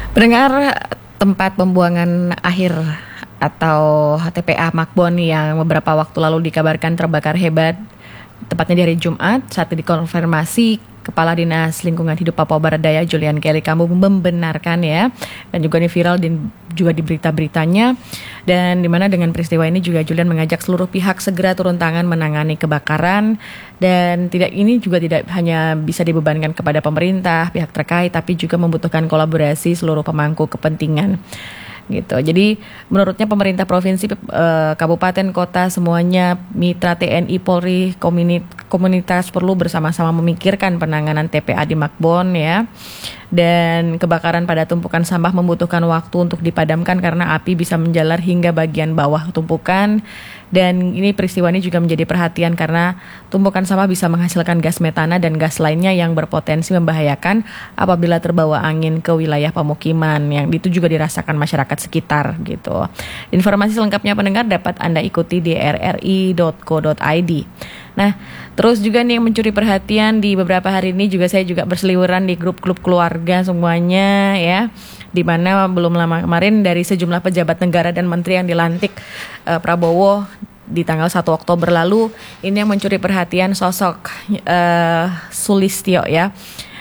Pendengar, tempat pembuangan akhir atau TPA Makbon yang beberapa waktu lalu dikabarkan terbakar hebat, tepatnya di hari Jumat, saat dikonfirmasi Kepala Dinas Lingkungan Hidup Papua Barat Daya Julian Kelly Kambu membenarkan ya, dan juga ini viral dan juga di berita-beritanya, dan dimana dengan peristiwa ini juga Julian mengajak seluruh pihak segera turun tangan menangani kebakaran, dan ini juga tidak hanya bisa dibebankan kepada pemerintah, pihak terkait, tapi juga membutuhkan kolaborasi seluruh pemangku kepentingan. Gitu. Jadi menurutnya pemerintah provinsi, kabupaten, kota semuanya, mitra TNI, Polri, komunitas perlu bersama-sama memikirkan penanganan TPA di Makbon ya. Dan kebakaran pada tumpukan sampah membutuhkan waktu untuk dipadamkan karena api bisa menjalar hingga bagian bawah tumpukan. Dan ini peristiwa ini juga menjadi perhatian karena tumpukan sampah bisa menghasilkan gas metana dan gas lainnya yang berpotensi membahayakan apabila terbawa angin ke wilayah pemukiman, yang itu juga dirasakan masyarakat sekitar gitu. Informasi selengkapnya pendengar dapat Anda ikuti di rri.co.id. Nah, terus juga nih yang mencuri perhatian di beberapa hari ini juga saya juga berseliweran di grup-grup keluarga semuanya ya, di mana belum lama kemarin dari sejumlah pejabat negara dan menteri yang dilantik Prabowo di tanggal 1 Oktober lalu, ini yang mencuri perhatian sosok Sulistyo ya,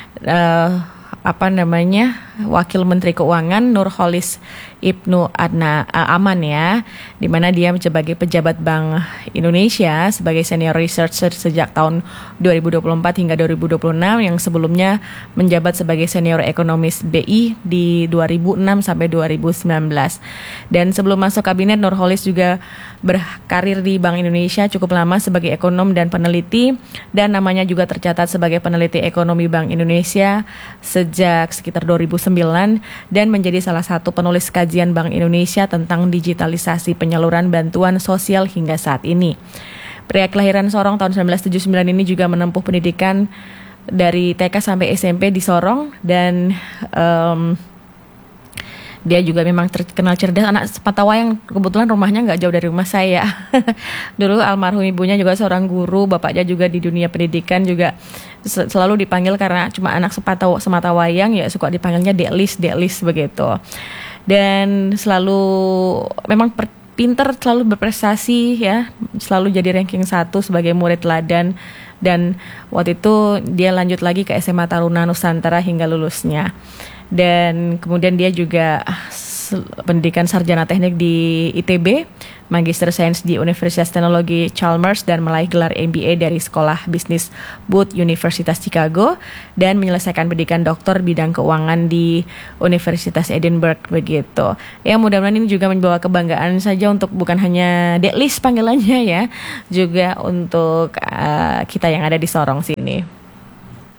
Wakil Menteri Keuangan Nurholis Ibnu Aman ya, di mana dia sebagai pejabat Bank Indonesia sebagai senior researcher sejak tahun 2024 hingga 2026, yang sebelumnya menjabat sebagai senior ekonomis BI di 2006 sampai 2019. Dan sebelum masuk kabinet, Nurholis juga berkarir di Bank Indonesia cukup lama sebagai ekonom dan peneliti, dan namanya juga tercatat sebagai peneliti ekonomi Bank Indonesia sejak sekitar 2009 dan menjadi salah satu penulis kajian Bank Indonesia tentang digitalisasi penyaluran bantuan sosial hingga saat ini. Pria kelahiran Sorong tahun 1979 ini juga menempuh pendidikan dari TK sampai SMP di Sorong, dan dia juga memang terkenal cerdas, anak Sepatawayang, kebetulan rumahnya nggak jauh dari rumah saya. Dulu almarhum ibunya juga seorang guru, bapaknya juga di dunia pendidikan, juga selalu dipanggil karena cuma anak Sematawayang ya, suka dipanggilnya Deklis begitu. Dan selalu memang pinter, selalu berprestasi ya, selalu jadi ranking 1 sebagai murid teladan, dan waktu itu dia lanjut lagi ke SMA Taruna Nusantara hingga lulusnya. Dan kemudian dia juga pendidikan sarjana teknik di ITB, Magister Sains di Universitas Teknologi Chalmers, dan meraih gelar MBA dari Sekolah Bisnis Booth Universitas Chicago, dan menyelesaikan pendidikan doktor bidang keuangan di Universitas Edinburgh begitu. Ya, mudah-mudahan ini juga membawa kebanggaan saja untuk bukan hanya Deklis panggilannya ya, juga untuk kita yang ada di Sorong sini.